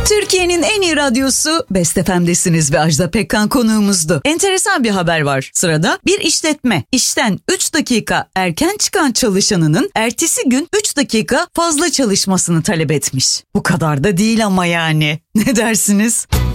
Türkiye'nin en iyi radyosu Best FM'desiniz ve Ajda Pekkan konuğumuzdu. Enteresan bir haber var sırada. Bir işletme işten 3 dakika erken çıkan çalışanının ertesi gün 3 dakika fazla çalışmasını talep etmiş. Bu kadar da değil ama yani. Ne dersiniz?